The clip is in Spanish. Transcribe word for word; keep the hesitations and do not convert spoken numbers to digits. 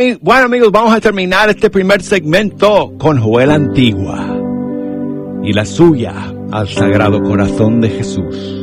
Bueno, amigos, vamos a terminar este primer segmento con Joel Antigua y la suya al Sagrado Corazón de Jesús.